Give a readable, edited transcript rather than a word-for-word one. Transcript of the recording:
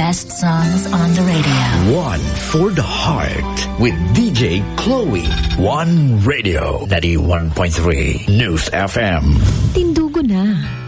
best songs on the radio. One for the heart with DJ Chloe. One Radio 91.3 News FM. Tindugo na.